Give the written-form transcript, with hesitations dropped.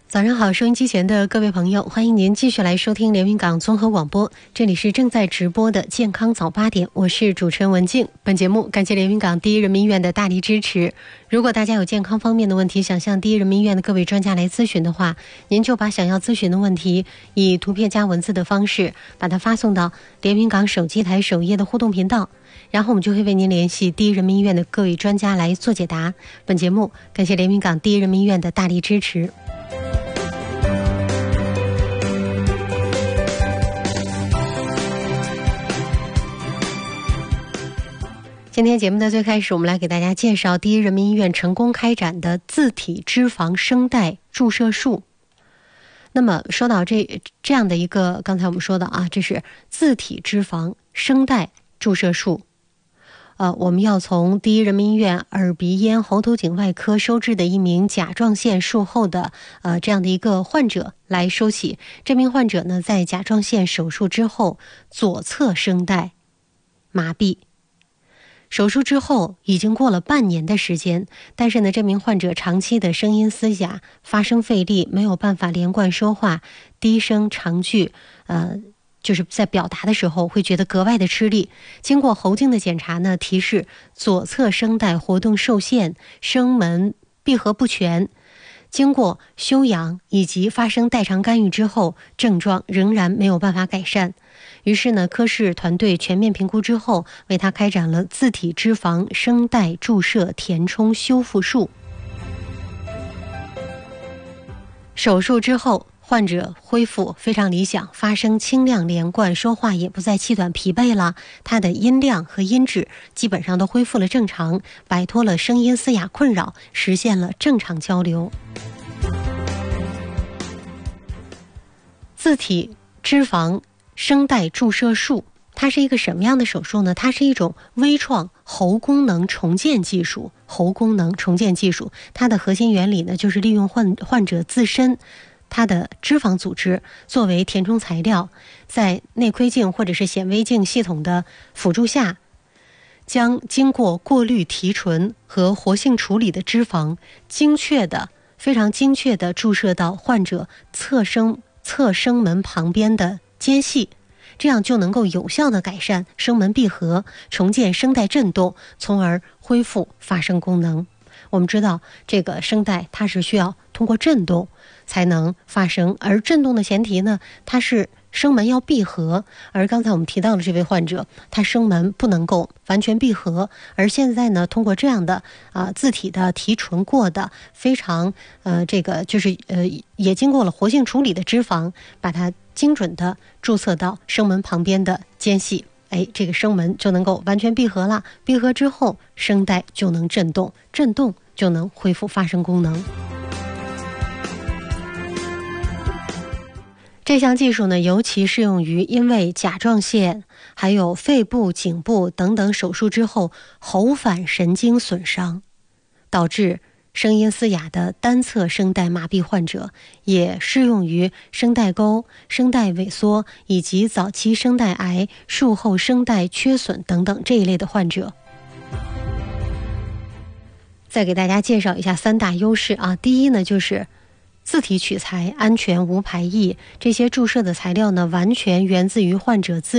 早上好，收音机前的各位朋友，欢迎您继续来收听连云港综合广播，这里是正在直播的健康早8点，我是主持人文静。本节目感谢连云港第一人民医院的大力支持。如果大家有健康方面的问题想向第一人民医院的各位专家来咨询的话，您就把想要咨询的问题以图片加文字的方式把它发送到连云港手机台首页的互动频道，然后我们就会为您联系第一人民医院的各位专家来做解答。本节目感谢连云港第一人民医院的大力支持。今天节目的最开始，我们来给大家介绍第一人民医院成功开展的自体脂肪声带注射术。那么说到这样的一个，刚才我们说的这是自体脂肪声带注射术。我们要从第一人民医院耳鼻咽喉头颈外科收治的一名甲状腺术后的这样的一个患者来说起。这名患者呢，在甲状腺手术之后，左侧声带麻痹。手术之后已经过了半年的时间，但是呢，这名患者长期的声音嘶哑，发声费力，没有办法连贯说话，低声长句，就是在表达的时候会觉得格外的吃力。经过喉镜的检查呢，提示左侧声带活动受限，声门闭合不全。经过休养以及发声代偿干预之后，症状仍然没有办法改善。于是呢，科室团队全面评估之后，为他开展了自体脂肪声带注射填充修复术。手术之后，患者恢复非常理想，发声清亮连贯，说话也不再气短疲惫了，他的音量和音质基本上都恢复了正常，摆脱了声音嘶哑困扰，实现了正常交流。自体脂肪声带注射术，它是一个什么样的手术呢？它是一种微创喉功能重建技术。它的核心原理呢，就是利用患者自身它的脂肪组织作为填充材料，在内窥镜或者是显微镜系统的辅助下，将经过过滤提纯和活性处理的脂肪非常精确地注射到患者侧声门旁边的间隙，这样就能够有效地改善声门闭合，重建声带振动，从而恢复发声功能。我们知道这个声带它是需要通过振动才能发声，而振动的前提呢，它是声门要闭合。而刚才我们提到的这位患者，他声门不能够完全闭合，而现在呢，通过这样的自体的提纯过的非常也经过了活性处理的脂肪，把它精准的注射到声门旁边的间隙，这个声门就能够完全闭合了。闭合之后，声带就能振动，振动就能恢复发声功能。这项技术呢，尤其适用于因为甲状腺、还有肺部、颈部等等手术之后喉返神经损伤，导致声音嘶哑的单侧声带麻痹患者，也适用于声带沟、声带萎缩以及早期声带癌、术后声带缺损等等这一类的患者。再给大家介绍一下3大优势第一呢，就是自体取材，安全无排异，这些注射的材料呢，完全源自于患者自